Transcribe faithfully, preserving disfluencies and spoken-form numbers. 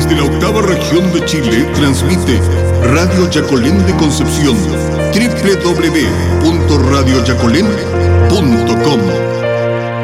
Desde la octava región de Chile transmite Radio Yacolén de Concepción, doble u doble u doble u punto radio yacolén punto com.